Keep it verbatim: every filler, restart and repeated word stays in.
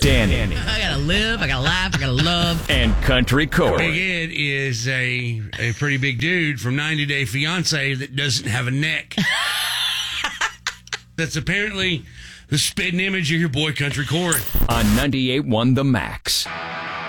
Danny. I gotta live, I gotta laugh, I gotta love. And Country Corey. Big Ed is a, a pretty big dude from ninety Day Fiance that doesn't have a neck. That's apparently the spitting image of your boy Country Corey. On ninety-eight point one The Max.